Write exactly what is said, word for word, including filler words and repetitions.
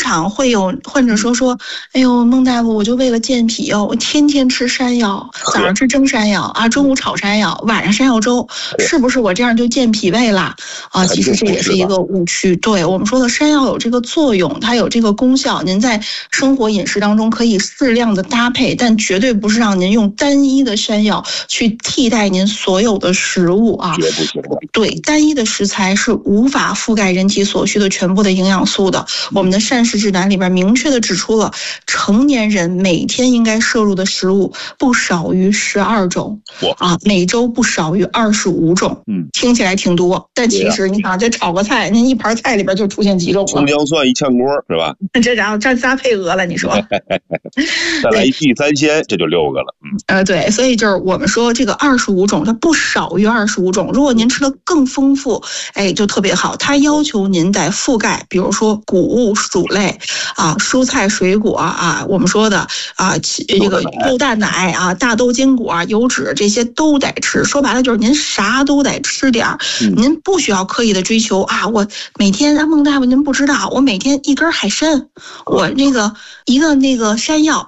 常会有患者说说，哎呦，孟大夫，我就为了健脾哦，我天天吃山药，早上吃蒸山药啊，中午炒山药，晚上山药粥，是不是我这样就健脾胃了啊？其实这也是一个误区。对，我们说的山药有这个作用，它有这个功效，您在生活饮食当中可以适量的搭配，但绝对不是让您用单一的山药去替代您所有的食物啊。 绝不行的。 对，单一的食材是无法覆盖人体所需的全部的营养素的。我们的膳食指南里边明确的指出了，成年人每天应该摄入的食物不少于十二种，啊，每周不少于二十五种。 嗯， 听起来挺多，但其实你想，这炒个菜，您一盘菜里边就出现几种了。 葱姜蒜一炝锅是吧？ 这然后这仨配额了，你说？ 再来一地三鲜，这就六个了。嗯， 呃，对，所以就是我们说这个二十五种，它不少于二十五种。如果您吃的更丰富，哎，就特别好。它要求您得覆盖，比如说谷物、薯类啊、蔬菜、水果啊，我们说的啊，这个豆、蛋、奶啊、大豆、坚果啊、油脂这些都得吃。说白了就是您啥都得吃点儿，您不需要刻意的追求啊。我每天，孟大夫您不知道，我每天一根海参，我那个一个那个山药